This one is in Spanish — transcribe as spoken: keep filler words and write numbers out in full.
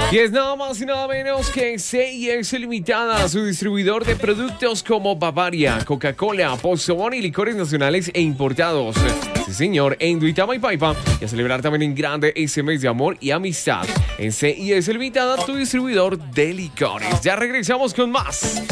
Y es nada más y nada menos que C I S Limitada, su distribuidor de productos como Bavaria, Coca-Cola, Postobón y licores nacionales e importados. Sí, señor, en Duitama y Paipa. Y a celebrar también en grande ese mes de amor y amistad. En C I S Limitada, tu distribuidor de licores. Ya regresamos con más.